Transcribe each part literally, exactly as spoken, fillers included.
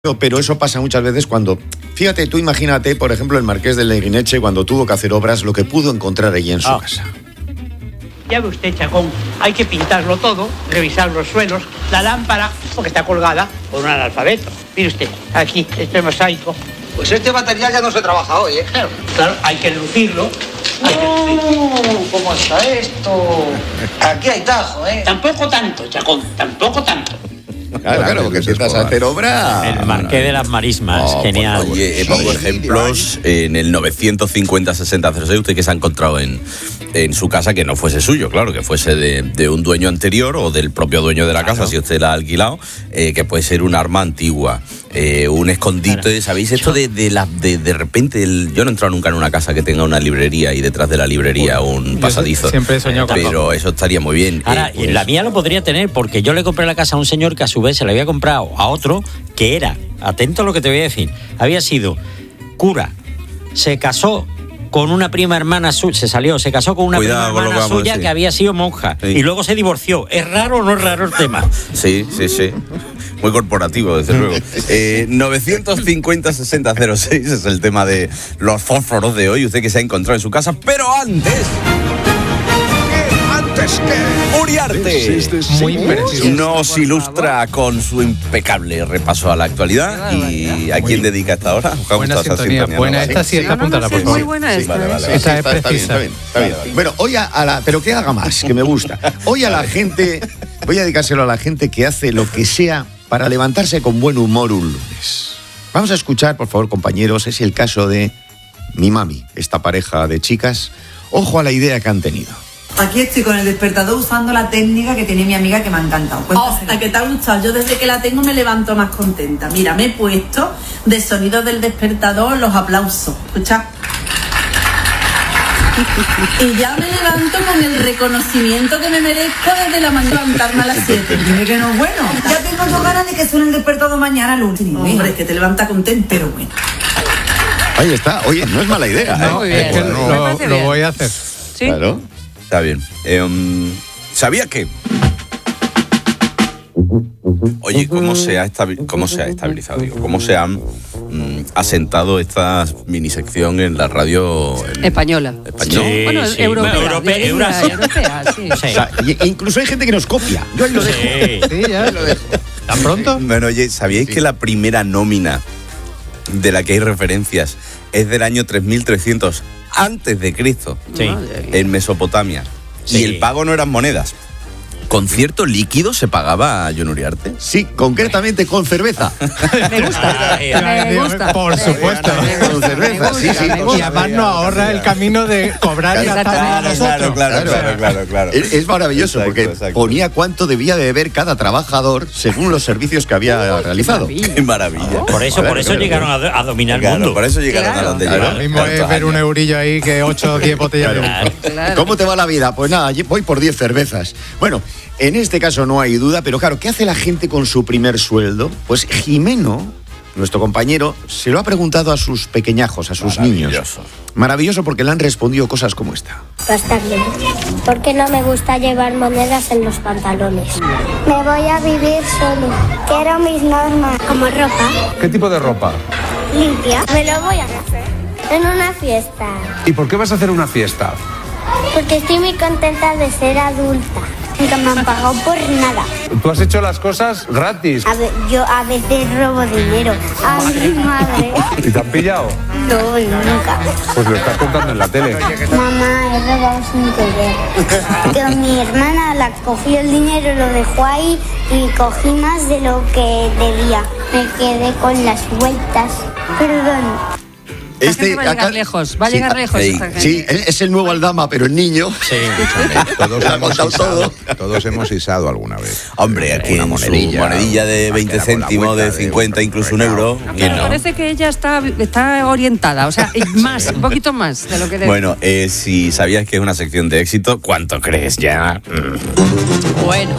Pero eso pasa muchas veces cuando, fíjate, tú imagínate, por ejemplo, el marqués de Leguineche cuando tuvo que hacer obras, lo que pudo encontrar allí en su ah. casa. Ya ve usted, Chacón, hay que pintarlo todo, revisar los suelos, la lámpara, porque está colgada por un analfabeto. Mire usted, aquí, este mosaico. Pues este material ya no se trabaja hoy, ¿eh? Claro, claro, hay que lucirlo. Hay que lucirlo. ¿Cómo está esto? Aquí hay tajo, ¿eh? Tampoco tanto, Chacón, tampoco tanto. Claro, claro, porque empiezas a hacer obra. El Marqués de las Marismas, Oh, genial. Oye, eh, pongo ejemplos en el novecientos cincuenta sesenta cero seis, usted que se ha encontrado en, en su casa que no fuese suyo, claro, que fuese de, de un dueño anterior o del propio dueño de la casa, claro. Si usted la ha alquilado, eh, que puede ser un arma antigua, eh, un escondite, claro. ¿Sabéis? Esto de de, la, de de repente, el, yo no he entrado nunca en una casa que tenga una librería y detrás de la librería un pasadizo. Siempre he soñado con Pero eso estaría muy bien. Ahora, eh, pues, la mía lo podría tener porque yo le compré la casa a un señor que a su vez se le había comprado a otro que era, atento a lo que te voy a decir, había sido cura, se casó con una prima hermana suya, se salió, se casó con una Cuidado prima hermana suya que había sido monja, sí. Y luego se divorció. ¿Es raro o no es raro el tema? Sí, sí, sí. Muy corporativo, desde luego. Eh, novecientos cincuenta sesenta cero seis es el tema de los fósforos de hoy, usted que se ha encontrado en su casa, pero antes... Antes que Uriarte muy impreciso. nos ilustra con su impecable repaso a la actualidad. ¿Y a quién dedica esta hora? Buena sintonía, buena. Esta sí, esta apuntada, por favor. Muy buena esta. Vale, vale, vale. Esta es Está, está bien, precisa. está bien, está bien. Vale, vale. Bueno, hoy a, a la... Pero que haga más, que me gusta. Hoy a la gente... Voy a dedicárselo a la gente que hace lo que sea para levantarse con buen humor un lunes. Vamos a escuchar, por favor, compañeros, es el caso de mi mami, esta pareja de chicas. Ojo a la idea que han tenido. Aquí estoy con el despertador usando la técnica que tiene mi amiga que me ha encantado. Hasta que te ha gustado. Yo desde que la tengo me levanto más contenta. Mira, me he puesto de sonido del despertador los aplausos. Escucha. Y ya me levanto con el reconocimiento que me merezco desde la mañana levantarme a las siete. Dime que no es bueno. Ya tengo yo ganas de que suene el despertador mañana al último. Hombre, es que te levanta contento, pero bueno. Ahí está. Oye, no es mala idea. No, ¿eh? es que Bueno, lo, lo voy a hacer. ¿Sí? Claro. Está bien. Eh, um, ¿Sabía que? Oye, ¿cómo se ha, estabi- cómo se ha estabilizado? Digo, ¿cómo se han mm, asentado esta minisección en la radio en Española. español? Sí, Bueno, sí. europea. Bueno, europea, diría, Eurasia. europea, sí. Sí. O sea, y- incluso hay gente que nos copia. Yo ahí lo dejo. Sí. Sí, ya. ¿Tan pronto? Bueno, oye, ¿sabíais Sí. que la primera nómina de la que hay referencias es del año tres mil trescientos antes de Cristo, Sí. en Mesopotamia? Sí. Y el pago no eran monedas. ¿Con cierto líquido se pagaba a John Uriarte? Sí, concretamente con cerveza. Me gusta. Ay, Me gusta. Por supuesto. Con cerveza, sí, sí. Me gusta. Y además nos ahorra el camino de cobrar y gastar a Exactamente. nosotros. claro, claro, claro, claro. Es, es maravilloso Exacto, porque exacto. ponía cuánto debía de beber cada trabajador según los servicios que había realizado. Qué maravilla. Por eso, Claro, por eso claro, llegaron a, do- a dominar el Claro, mundo. por eso llegaron Claro. a donde Claro. Lo llegaron. mismo es Tantos ver un años. eurillo ahí que ocho o diez botellas de Claro. vino. Claro. ¿Cómo te va la vida? Pues nada, voy por diez cervezas. Bueno, en este caso no hay duda, pero claro, ¿qué hace la gente con su primer sueldo? Pues Jimeno, nuestro compañero, se lo ha preguntado a sus pequeñajos, a sus niños. Maravilloso. Maravilloso porque le han respondido cosas como esta. Está bien. Porque no me gusta llevar monedas en los pantalones. Me voy a vivir solo. Quiero mis normas. Como ropa ¿Qué tipo de ropa? limpia. Me lo voy a hacer en una fiesta. ¿Y por qué vas a hacer una fiesta? Porque estoy muy contenta de ser adulta. Nunca me han pagado por nada. Tú has hecho las cosas gratis. A ver, yo a veces robo dinero a mi madre. ¿Y te han pillado? No, nunca. Pues lo estás contando en la tele. Mamá, he robado sin querer. Que mi hermana la cogió el dinero, lo dejó ahí y cogí más de lo que debía. Me quedé con las vueltas. Perdón. Esta gente va a llegar lejos, va a sí, llegar lejos sí, esta gente. Sí, es el nuevo Aldama, pero el niño. Sí. Todos Lo ha hemos, contado isado, todo. todos hemos isado alguna vez. Hombre, aquí Una en monedilla, su monedilla de una veinte queda con la céntimos, vuelta de de cincuenta, un incluso un euro. recao. ¿Quién Me no? parece que ella está, está orientada, o sea, y más, un poquito más de lo que debe. Bueno, eh, si sabías que es una sección de éxito, ¿cuánto crees ya? Mm. Bueno.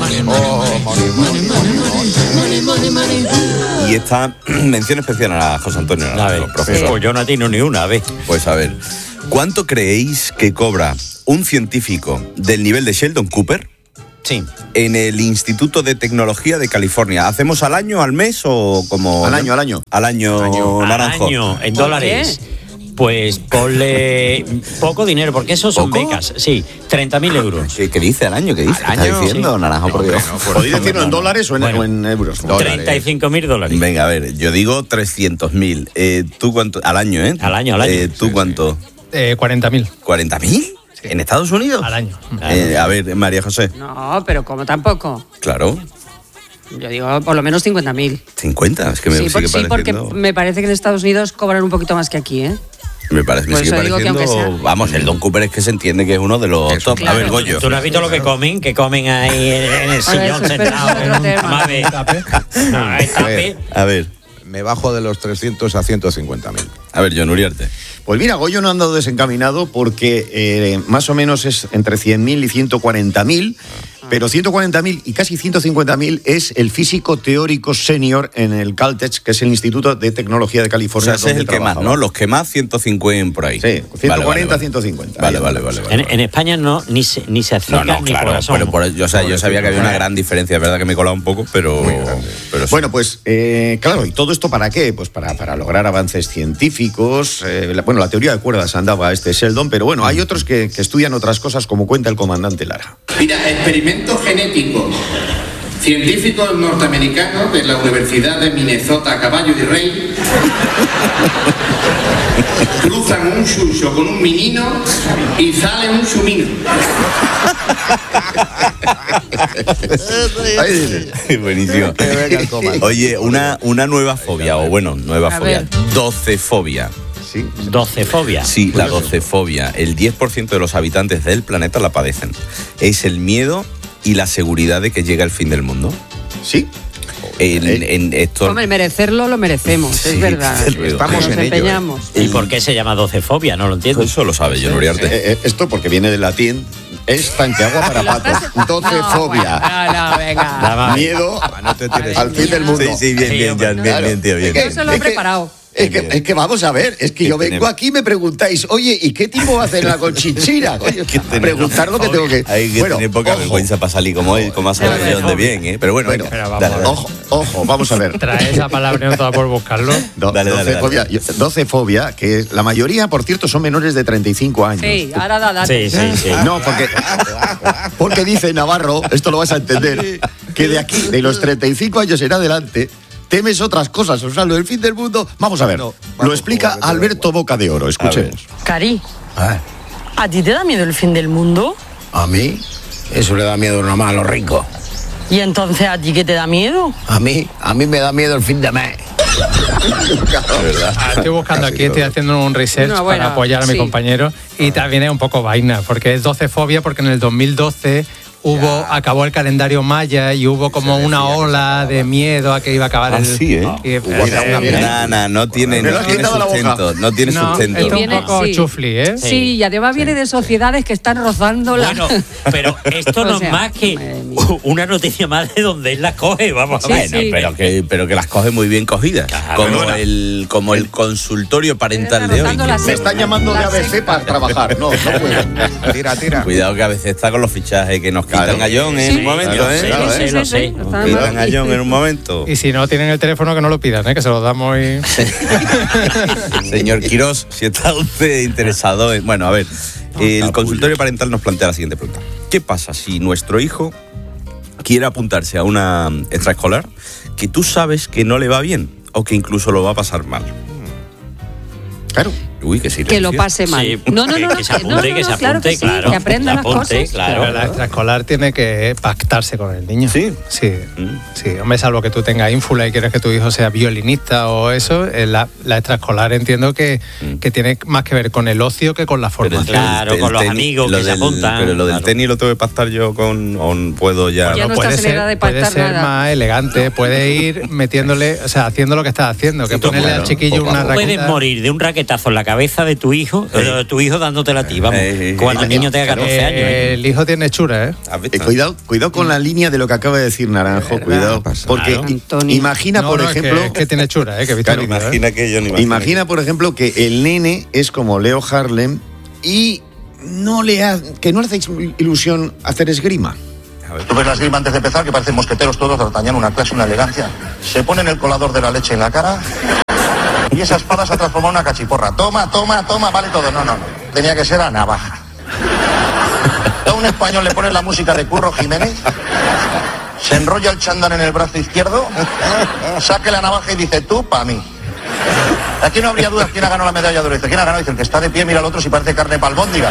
Y esta mención especial a José Antonio A ver, Naranjo, profesor. pues yo no tengo ni una, a ver. Pues a ver, ¿cuánto creéis que cobra un científico del nivel de Sheldon Cooper Sí. En el Instituto de Tecnología de California. ¿Hacemos al año, al mes o como...? Al año, al año. Al año, Al Naranjo. año, en ¿Por dólares. Pues ponle poco dinero, porque eso son ¿Poco? becas. Sí, treinta mil euros. ¿Qué, qué dice al año? ¿Qué dice? Al ¿Qué año, está diciendo, sí. Naranjo? Por Dios. ¿Podéis decirlo en dólares o en, Bueno. o en euros? treinta y cinco mil dólares. Venga, a ver, yo digo trescientos mil. Eh, ¿Tú cuánto? Al año, ¿eh? Al año, al año. Eh, ¿Tú cuánto? Eh, cuarenta mil ¿cuarenta mil? ¿En Estados Unidos? al año. Eh, a ver, María José. No, pero como tampoco. Claro, Yo digo por lo menos cincuenta mil. cincuenta. Es que me Sí, por- sigue sí, porque pareciendo... me parece que en Estados Unidos cobran un poquito más que aquí, ¿eh? Me parece, me Por sigue eso digo que pareciendo... aunque sea- Vamos, el Don Cooper es que se entiende que es uno de los top. claro. A ver, Goyo. ¿Tú no has visto lo que comen? Que comen ahí en, en el A ver, sillón eso, pero sentado. eso es otro tema. Vamos a ver. No, es A tape. ver, A ver, me bajo de los trescientos a ciento cincuenta mil. a ver, John Uriarte. Pues mira, Goyo no ha andado desencaminado porque eh, más o menos es entre cien mil y ciento cuarenta mil, pero ciento cuarenta mil y casi ciento cincuenta mil es el físico teórico senior en el Caltech, que es el Instituto de Tecnología de O California. sea, ese es donde el que más, trabajaba. ¿no? Los que más, ciento cincuenta por ahí. Sí, ciento cuarenta, ciento cincuenta. Vale, vale, vale. vale. En, en España no, ni se, ni se acerca No, no, ni claro, por asomo. pero por, yo, o sea, yo sabía que había una gran diferencia, es verdad que me he colado un poco, pero, pero sí. Bueno, pues eh, claro, ¿y todo esto para qué? Pues para, para lograr avances científicos. eh, la- bueno, la teoría de cuerdas andaba este Sheldon, pero bueno, hay otros que, que estudian otras cosas, como cuenta el comandante Lara. Mira, experimentos genéticos. Científicos norteamericanos de la Universidad de Minnesota, Caballo y Rey, cruzan un chucho con un menino y sale un chumino. Buenísimo. Oye, una, una nueva fobia, o bueno, nueva A fobia. ver. Docefobia. Sí. Docefobia. Sí, la docefobia. El diez por ciento de los habitantes del planeta la padecen. Es el miedo y la seguridad de que llega el fin del mundo. Sí. En, en esto... Hombre, merecerlo lo merecemos, Sí, es verdad. desde luego. Estamos Nos en ello, ¿eh? empeñamos. ¿Y por qué se llama docefobia? No lo entiendo. Eso lo sabe John Uriarte. Eh, eh, esto porque viene del latín, es tanqueagua para patos. Docefobia. No, no, venga. Dama. Miedo No te tires. al fin del mundo. Sí, sí, bien, Sí, bien, hombre. Jan, bien, Claro. bien, tío, bien. Es Yo se lo he Es que- preparado. Es que, es que vamos a ver, es que yo vengo aquí y me preguntáis, oye, ¿y qué tipo va a hacer la conchinchira? Coño, que tener preguntar lo que tengo que... Hay que Bueno, tener poca ojo, vergüenza para salir como él, como ha salido de donde bien, ¿eh? Pero bueno, Bueno, venga, pero vamos dale, a ver. dale. Ojo, ojo, vamos a ver. Trae esa palabra no toda por buscarlo. Do- Dale, dale, docefobia, yo- docefobia, que la mayoría, por cierto, son menores de treinta y cinco años. Sí, ahora da datos. Sí, sí, sí. No, porque, porque dice Navarro, esto lo vas a entender, que de aquí, de los treinta y cinco años en adelante, temes otras cosas, o sea, lo del fin del mundo. Vamos a ver, lo explica Alberto Boca de Oro, escuchemos. Cari, ¿a ti te da miedo el fin del mundo? A mí, eso le da miedo nomás a los ricos. ¿Y entonces a ti qué te da miedo? A mí, a mí me da miedo el fin de mes. Ah, estoy buscando aquí, estoy haciendo un research No, bueno, para apoyar a mi sí. compañero y también es un poco vaina, porque es docefobia porque en el dos mil doce hubo, acabó el calendario maya y hubo como una ola de miedo a que iba a acabar Ah, el... sí, ¿eh? y- Nah, nah, no tiene, Me lo no has tiene quitado la boca. sustento, no tiene No, sustento. esto es viene- un poco sí. chufli, ¿eh? Sí, y además viene de sociedades que están rozando la... Bueno, pero esto no O sea, es más que madre mía. una noticia más de donde él la coge, vamos a Sí, ver. sí. Pero que, pero que las coge muy bien cogidas. Claro, como, bueno. el, como el consultorio parental de hoy. Rozando la Me secta. están llamando de La A B C secta. para trabajar. No, no puedo. Tira, tira. Cuidado que a veces está con los fichajes que nos quitan Claro. a John en Sí. un momento, Lo ¿eh? sé, Claro, lo ¿eh? sé, lo Sí, sé. sí, sí. Está Quitan a mal. John en un momento. Y si no tienen el teléfono, que no lo pidan, ¿eh? Que se lo damos y... Señor Quirós, si está usted interesado en... Bueno, a ver, el consultorio parental nos plantea la siguiente pregunta. ¿Qué pasa si nuestro hijo quiere apuntarse a una extraescolar que tú sabes que no le va bien o que incluso lo va a pasar mal? Claro. Uy, qué silencio. Que lo pase mal. Sí, no, no, que- no, que se no, apunte, no, que no, se claro apunte, que sí, claro. que aprendan las Que apunte, cosas. claro. Pero la extraescolar tiene que pactarse con el niño. ¿Sí? Sí, sí. Hombre, salvo que tú tengas ínfula y quieres que tu hijo sea violinista o eso, eh, la, la extraescolar entiendo que, que tiene más que ver con el ocio que con la Pero el- formación. Claro, el con los tenis- amigos lo que se del- apuntan, Pero lo del claro. tenis lo tengo que pactar yo con... o puedo ya... Ya no puede estás en ser, edad de puede pactar ser nada. más elegante, puede ir metiéndole, o sea, haciendo lo que estás haciendo, que Sí, ponerle claro, al chiquillo poco a una poco. Puedes raqueta. morir de un raquetazo en la cabeza de tu hijo, de tu hijo dándotela a ti, vamos. Eh, eh, Cuando eh, el niño tenga catorce Eh, años. ¿eh? El hijo tiene hechura, ¿eh? ¿Has visto? Eh, cuidado, cuidado con la línea de lo que acaba de decir Naranjo, cuidado. Porque Claro. i- Antonio. imagina, No, por no, es ejemplo, que, es que tiene hechura, ¿eh? Que he visto Claro, el vídeo, ¿eh? Imagina que yo no imagino. imagina, por ejemplo, que el nene es como Leo Harlem y no le ha, que no le hace ilusión hacer esgrima. Tú ves las Grima antes de empezar, que parecen mosqueteros todos, d'Artagnan, una clase, una elegancia. Se ponen el colador de la leche en la cara y esa espada se ha transformado en una cachiporra. Toma, toma, toma, vale todo. No, no, no. Tenía que ser a navaja. A un español le pones la música de Curro Jiménez, se enrolla el chándal en el brazo izquierdo, saque la navaja y dice, tú, pa' mí. Aquí no habría dudas quién ha ganado la medalla de oro. Dice, ¿quién ha ganado? Dice, el que está de pie, mira al otro si parece carne palbóndiga.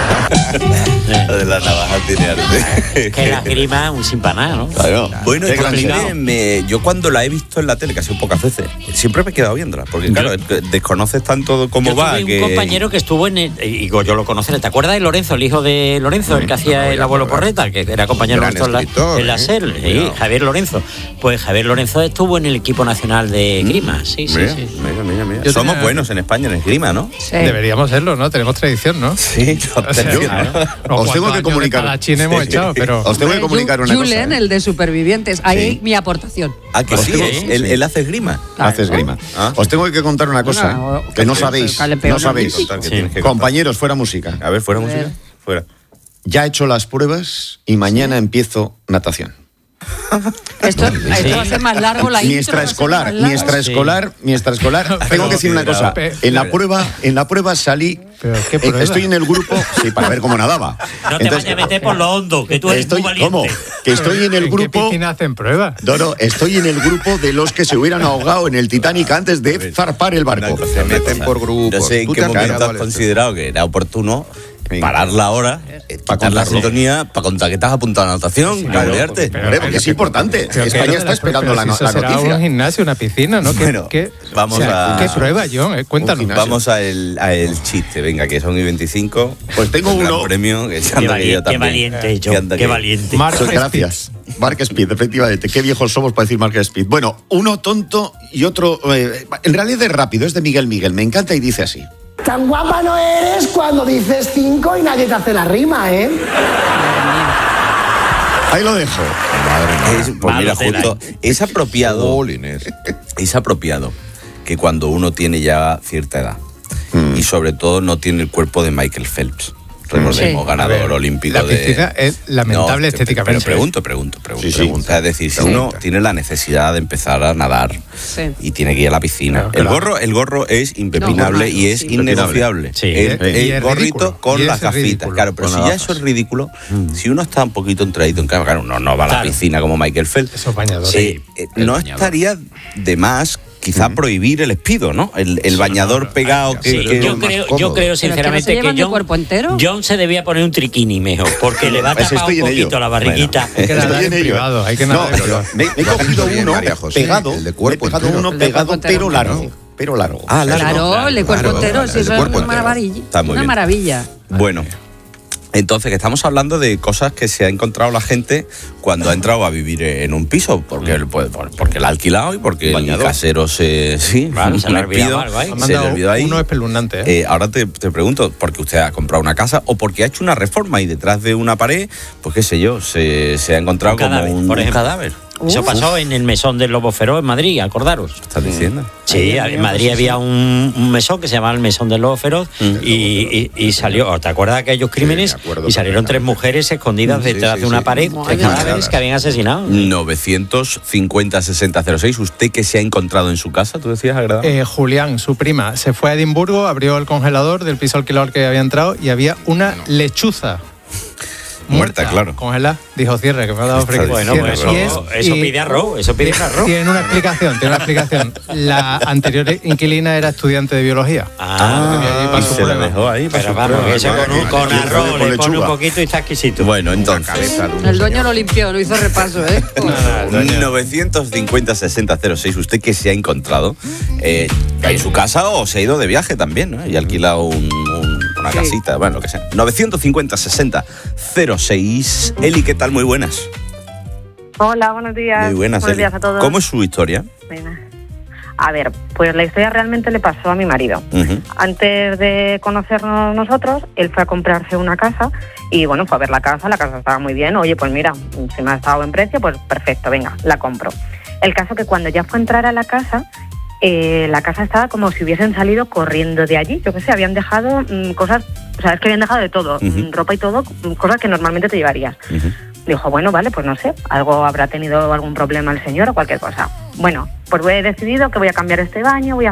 Lo de la navaja tiene arte. Que la grima un sin paná, ¿no? Claro. Bueno, Qué yo, complicado. me- me- yo cuando la he visto en la tele, que ha sido pocas veces, siempre me he quedado viéndola. Porque claro, desconoces tanto cómo Yo va. tuve un que... compañero que estuvo en el, y yo lo conocí, ¿te acuerdas de Lorenzo, el hijo de Lorenzo, el que hacía el abuelo Porreta, que era compañero Gran nuestro en la, escritor, en la ¿eh? SER, sí, Cuidado. Javier Lorenzo? Pues Javier Lorenzo estuvo en el equipo nacional de Grima, sí, sí, Mira, sí. mira, mira, mira. Yo Somos tenía- buenos en España en esgrima, ¿no? Sí. Deberíamos serlo, ¿no? Tenemos tradición, ¿no? Sí, O sea, yo- claro. Unos Os tengo cuantos que años comunicar. de espadachín hemos Sí. echado, pero... Os tengo que comunicar una cosa. Julen, ¿eh? el de Supervivientes. Ahí Sí. mi aportación. Ah, que Os sí, tengo- ¿eh? él, él hace esgrima. Claro. Haces grima. Ah. Os tengo que contar una cosa Bueno, ¿eh? que no que- sabéis. que le peor No sabéis. contar, que tienes que Compañeros, fuera música. A ver, fuera A ver. música. Fuera. Ya he hecho las pruebas y mañana empiezo natación. Esto, esto va a ser más largo la Mi intro. va a ser extraescolar, más mi larga. extraescolar, mi extraescolar. Tengo Pero- que decir una cosa. pero- En la prueba, en la prueba salí. ¿Pero qué eh, prueba? Estoy en el grupo, sí, para ver cómo nadaba. No te vayas a meter por lo hondo, que tú eres estoy, muy valiente. ¿cómo? Que estoy en el ¿En grupo. qué piscina hacen pruebas? No, no, estoy en el grupo de los que se hubieran ahogado en el Titanic antes de zarpar el barco. Una cosa, Se una meten cosa. por grupos. No sé en Tú qué te has momento pegado has al considerado que era oportuno Venga. parar la hora, eh, Pa' quitar la contarlo. sintonía, para contar que estás apuntado a la natación, Claro, cabrearte. pero- Hombre, porque es importante. Pero España ¿qué es lo de está las esperando pruebas? la, Si no- eso la será noticia. un gimnasio, una piscina, ¿no? ¿Qué, Bueno, qué- vamos o sea, a- ¿Qué prueba, John? Eh, Cuéntanos. gimnasio. Vamos a el, a el chiste, venga, que son y veinticinco. Pues tengo Un gran uno. premio, que Qué, anda que yo valiente, qué también. valiente, Que John, anda qué que- valiente. Mark Soy- Speed. gracias. Mark Speed, efectivamente. Qué viejos somos para decir Mark Speed. Bueno, uno tonto y otro. eh, en realidad es rápido, es de Miguel Miguel. Me encanta y dice así. Tan guapa no eres cuando dices cinco y nadie te hace la rima, ¿eh? Ahí lo dejo. Es- pues mira, Malo tela, justo, es apropiado, Jolines. es apropiado que cuando uno tiene ya cierta edad y sobre todo no tiene el cuerpo de Michael Phelps, recordemos, Sí. ganador A ver, olímpico la de... piscina es lamentable No, estéticamente. Pero pregunto, pregunto, pregunto. Sí, sí. pregunto. Es decir, si Sí. uno tiene la necesidad de empezar a nadar Sí. y tiene que ir a la piscina, Claro, el claro. gorro, el gorro es impepinable No, y es sí. innegociable. Sí. El, Sí. el Y es gorrito ridículo. con Y las es gafitas. ridículo. Claro, pero Con si las ya gafas. eso es ridículo, si uno está un poquito entradito en cama, claro, no, no va a la Claro. piscina como Michael Phelps. Esos bañadores. Eh, eh, no estaría de más quizá prohibir el espido, ¿no? El, el bañador pegado que, Sí, que- yo, creo, yo creo Pero es que no sinceramente se que, llevan de John, cuerpo entero. John se debía poner un triquini mejor, porque le va a Pues tapar estoy un en ello. poquito la barriguita. Hay que Estoy nadar en en ello. privado, hay que No, nadar en pero privado. me, me he Lo has cogido hecho bien, uno María José, pegado. el de cuerpo me he pegado entero. uno El de pegado, cuerpo entero, pero claro. largo. Pero largo. Ah, largo. Claro, el de cuerpo Claro, entero, claro, si el eso de es cuerpo una entero. maravilla. Está muy Una bien. maravilla. Bueno, entonces que estamos hablando de cosas que se ha encontrado la gente cuando ha entrado a vivir en un piso, porque, el- pues, por- porque la ha alquilado y porque el Bañador. casero se, sí, Claro, se le ha me olvidado pido, algo ahí. Ha se le mandado olvidó ahí. uno espeluznante, ¿eh? Eh, ahora te, te pregunto, porque usted ha comprado una casa o porque ha hecho una reforma y detrás de una pared, pues qué sé yo, se, se ha encontrado Un cadáver, como un, por un ejemplo. cadáver. Eso Uf. pasó en el mesón del Lobo Feroz en Madrid, acordaros. ¿Estás diciendo? Sí, en Madrid había un, un mesón que se llamaba el mesón del Lobo Feroz y, y- y salió, ¿te acuerdas de aquellos crímenes? me acuerdo Y salieron tres mujeres escondidas Sí, detrás sí, de una sí. pared, Madre tres mía. cadáveres que habían asesinado. novecientos cincuenta sesenta cero seis. ¿Usted qué se ha encontrado en su casa? ¿Tú decías, agradable? Eh, Julián, su prima, se fue a Edimburgo, abrió el congelador del piso alquilador que había entrado y había una lechuza. Muerta, claro. Congelada. Dijo, cierre, que me ha dado Está frío. Bueno, Cierre. pues eso, Y es- eso y- pide arroz, eso pide arroz. Tiene una explicación, tiene una explicación. La anterior inquilina era estudiante de biología. Ah, y y para su se la prueba. dejó ahí. para pero su vamos, prueba. que eso con, un- con Madre arroz mía, con le pone un lechuga. poquito y está exquisito. Bueno, Una entonces. cabeza de un- El dueño lo limpió, lo hizo repaso, ¿eh? novecientos cincuenta sesenta cero seis. ¿Usted qué se ha encontrado? Eh, en su casa o se ha ido de viaje también, ¿no? Y ha alquilado un- un- una Sí. casita, bueno, lo que sea. novecientos cincuenta sesenta cero seis. Eli, ¿qué tal? Muy buenas. Hola, buenos días. Muy buenas, Buenos Eli. días a todos. ¿Cómo es su historia? Buenas. A ver, pues la historia realmente le pasó a mi marido. Ujú. Antes de conocernos nosotros, él fue a comprarse una casa y bueno, fue a ver la casa, la casa estaba muy bien. Oye, pues mira, si me ha estado en precio, pues perfecto, venga, la compro. El caso que cuando ya fue a entrar a la casa, eh, la casa estaba como si hubiesen salido corriendo de allí. Yo qué sé, habían dejado mm, cosas, o sea, es que habían dejado de todo, Ujú. mm, ropa y todo, mm, cosas que normalmente te llevarías. Ujú. Dijo, bueno, vale, pues no sé, algo habrá tenido algún problema el señor o cualquier cosa. Bueno, pues he decidido que voy a cambiar este baño, voy a